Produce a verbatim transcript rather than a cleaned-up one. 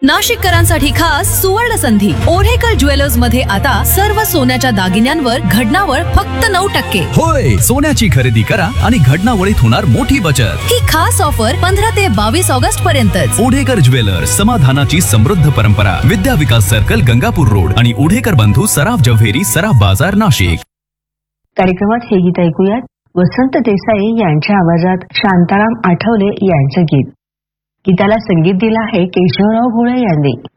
नाशिककरांसाठी खास सुवर्ण संधी ओढेकर ज्वेलर्स मध्ये आता सर्व सोन्याच्या दागिन्यांवर घडणावळ फक्त नऊ टक्के। होय, सोन्याची खरेदी करा आणि घडणावळीत होणार मोठी बचत। ही खास ऑफर पंधरा ते बावीस ऑगस्ट पर्यंतच। ओढेकर ज्वेलर्स, समाधानाची समृद्ध परंपरा, विद्या विकास सर्कल, गंगापूर रोड आणि ओढेकर बंधू सराफ जव्हेरी, सराफ बाजार, नाशिक। कार्यक्रमात हे गीत ऐकूयात वसंत देसाई यांच्या आवाजात शांताराम आठवले यांचं गीत। गीताला संगीत दिलं आहे केशवराव भोळे यांनी।